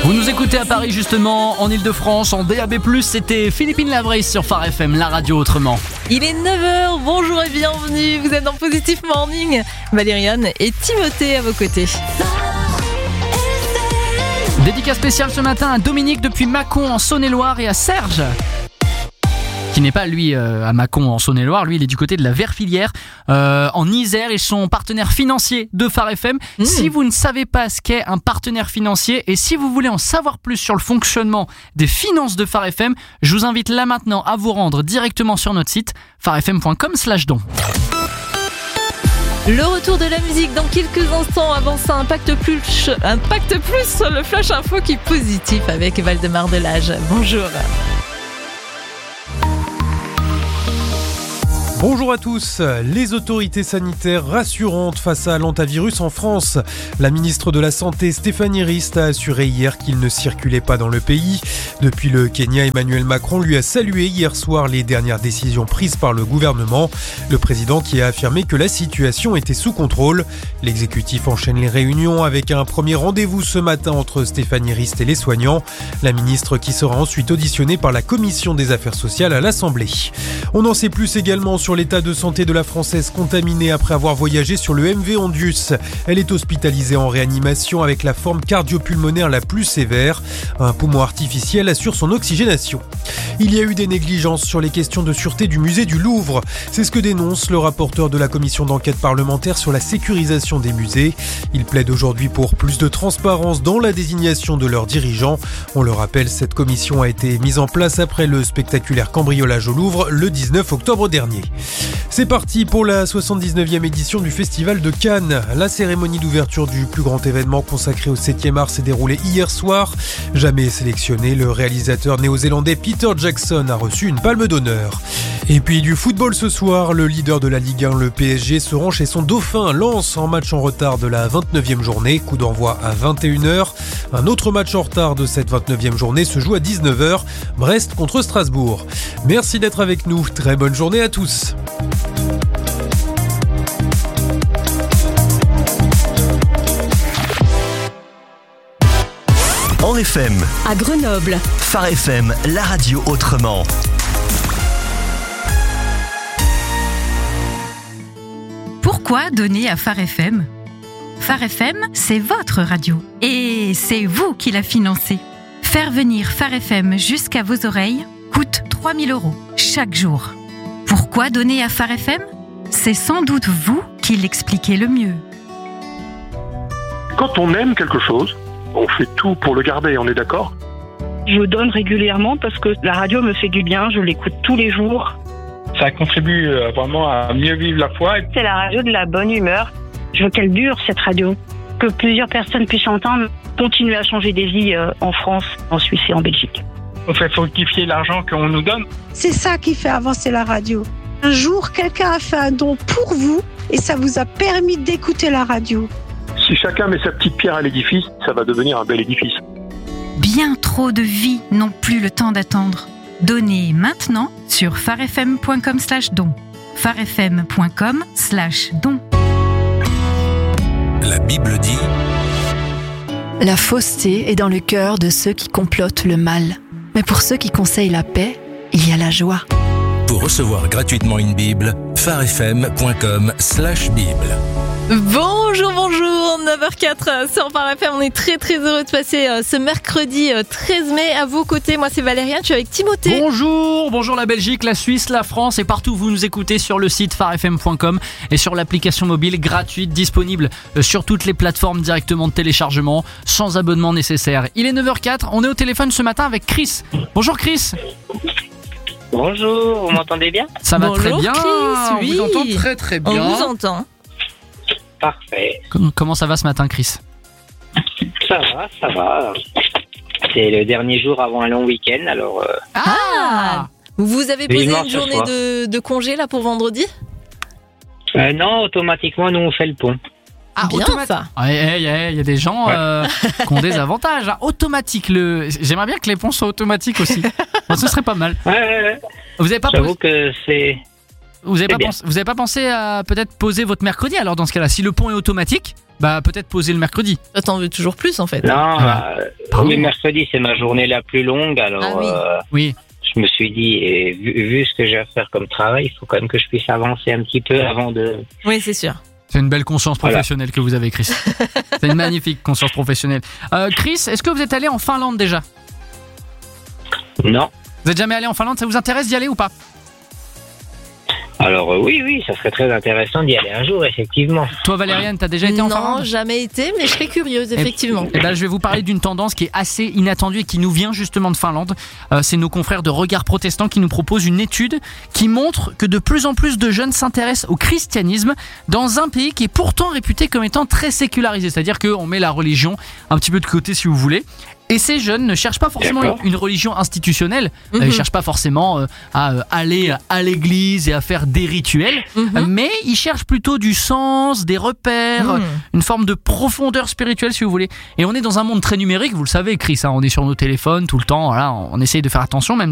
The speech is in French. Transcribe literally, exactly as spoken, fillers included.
Vous nous écoutez à Paris justement, en Ile-de-France, en D A B plus, c'était Philippine Lavrace sur Phare F M, la radio autrement. Il est neuf heures, bonjour et bienvenue, vous êtes dans Positif Morning. Valériane et Timothée à vos côtés. Dédicace spéciale ce matin à Dominique depuis Mâcon en Saône-et-Loire et à Serge, qui n'est pas lui euh, à Mâcon en Saône-et-Loire, lui il est du côté de la Verfilière euh, en Isère, ils sont partenaires financiers de Phare F M. Mmh. Si vous ne savez pas ce qu'est un partenaire financier et si vous voulez en savoir plus sur le fonctionnement des finances de Phare F M, je vous invite là maintenant à vous rendre directement sur notre site pharefm point com slash don. Le retour de la musique dans quelques instants. Avant ça, Impact Plus, Impact Plus, le flash info qui est positif avec Valdemar Delage. Bonjour. Bonjour à tous. Les autorités sanitaires rassurantes face à l'hantavirus en France. La ministre de la Santé Stéphanie Rist a assuré hier qu'il ne circulait pas dans le pays. Depuis le Kenya, Emmanuel Macron lui a salué hier soir les dernières décisions prises par le gouvernement. Le président qui a affirmé que la situation était sous contrôle. L'exécutif enchaîne les réunions avec un premier rendez-vous ce matin entre Stéphanie Rist et les soignants. La ministre qui sera ensuite auditionnée par la Commission des affaires sociales à l'Assemblée. On en sait plus également sur l'état de santé de la Française contaminée après avoir voyagé sur le M V Ondius. Elle est hospitalisée en réanimation avec la forme cardio-pulmonaire la plus sévère. Un poumon artificiel assure son oxygénation. Il y a eu des négligences sur les questions de sûreté du musée du Louvre. C'est ce que dénonce le rapporteur de la commission d'enquête parlementaire sur la sécurisation des musées. Il plaide aujourd'hui pour plus de transparence dans la désignation de leurs dirigeants. On le rappelle, cette commission a été mise en place après le spectaculaire cambriolage au Louvre le dix-neuf octobre dernier. C'est parti pour la soixante-dix-neuvième édition du Festival de Cannes. La cérémonie d'ouverture du plus grand événement consacré au septième art s'est déroulée hier soir. Jamais sélectionné, le réalisateur néo-zélandais Peter Jackson a reçu une palme d'honneur. Et puis du football ce soir, le leader de la Ligue un, le P S G, se rend chez son dauphin Lens en match en retard de la vingt-neuvième journée. Coup d'envoi à vingt et une heures. Un autre match en retard de cette vingt-neuvième journée se joue à dix-neuf heures. Brest contre Strasbourg. Merci d'être avec nous. Très bonne journée à tous. En F M, à Grenoble, Phare F M, la radio autrement. Pourquoi donner à Phare F M ? Phare F M, c'est votre radio. Et c'est vous qui la financez. Faire venir Phare F M jusqu'à vos oreilles coûte trois mille euros chaque jour. Pourquoi donner à Phare F M ? C'est sans doute vous qui l'expliquez le mieux. Quand on aime quelque chose, on fait tout pour le garder, on est d'accord ? Je donne régulièrement parce que la radio me fait du bien, je l'écoute tous les jours. Ça contribue vraiment à mieux vivre la foi. C'est la radio de la bonne humeur. Je veux qu'elle dure, cette radio. Que plusieurs personnes puissent entendre, continuer à changer des vies en France, en Suisse et en Belgique. On fait fructifier l'argent qu'on nous donne. C'est ça qui fait avancer la radio. Un jour, quelqu'un a fait un don pour vous et ça vous a permis d'écouter la radio. Si chacun met sa petite pierre à l'édifice, ça va devenir un bel édifice. Bien trop de vies n'ont plus le temps d'attendre. Donnez maintenant sur pharefm point com slash don. pharefm point com slash don. La Bible dit: la fausseté est dans le cœur de ceux qui complotent le mal. Mais pour ceux qui conseillent la paix, il y a la joie. Pour recevoir gratuitement une Bible, pharefm point com slash bible. Bonjour, bonjour, neuf heures quatre sur Phare F M. On est très très heureux de passer ce mercredi treize mai à vos côtés. Moi c'est Valériane, je suis avec Timothée. Bonjour, bonjour la Belgique, la Suisse, la France et partout où vous nous écoutez sur le site pharefm point com et sur l'application mobile gratuite disponible sur toutes les plateformes directement de téléchargement sans abonnement nécessaire. Il est neuf heures quatre, on est au téléphone ce matin avec Chris. Bonjour Chris. Bonjour, vous m'entendez bien ? Ça va Bonjour, très bien, Chris, oui. on vous entend très très bien. On vous entend. Parfait. Comment ça va ce matin, Chris ? Ça va, ça va. C'est le dernier jour avant un long week-end, alors... Euh... Ah, vous avez posé Vivement une ce journée soir. de, de congé là pour vendredi ? Euh, non, automatiquement, nous on fait le pont. Ah, bien automat- ça. Il ouais, y, y, y a des gens Ouais. euh, qui ont des avantages. Hein. Automatique. Le... J'aimerais bien que les ponts soient automatiques aussi. Bon, ce serait pas mal. Ouais, ouais, ouais. Vous avez pas, J'avoue pos- que c'est... vous avez c'est pas, bien. pensé... vous avez pas pensé à peut-être poser votre mercredi alors dans ce cas-là ? Si le pont est automatique, Bah peut-être poser le mercredi. T'en veux toujours plus en fait. Non, Ah. euh, le mercredi, c'est ma journée la plus longue, alors Ah oui. euh, Oui. je me suis dit, et vu, vu ce que j'ai à faire comme travail, il faut quand même que je puisse avancer un petit peu avant de... Oui, c'est sûr. C'est une belle conscience professionnelle que vous avez, Chris. C'est une magnifique conscience professionnelle. Euh, Chris, est-ce que vous êtes allé en Finlande déjà ? Non. Vous êtes jamais allé en Finlande ? Ça vous intéresse d'y aller ou pas ? Alors euh, oui, oui, ça serait très intéressant d'y aller un jour, effectivement. Toi, Valériane, t'as déjà été en Finlande ? Non, jamais été, mais je serais curieuse, effectivement. Eh ben, je vais vous parler d'une tendance qui est assez inattendue et qui nous vient justement de Finlande. Euh, c'est nos confrères de Regard Protestant qui nous proposent une étude qui montre que de plus en plus de jeunes s'intéressent au christianisme dans un pays qui est pourtant réputé comme étant très sécularisé. C'est-à-dire qu'on met la religion un petit peu de côté si vous voulez. Et ces jeunes ne cherchent pas forcément D'accord. une religion institutionnelle, Mhm. euh, ils cherchent pas forcément euh, à euh, aller à l'église et à faire des rituels, Mhm. euh, mais ils cherchent plutôt du sens, des repères, Mhm. une forme de profondeur spirituelle si vous voulez. Et on est dans un monde très numérique, vous le savez Chris, hein, on est sur nos téléphones tout le temps, voilà, on essaye de faire attention, même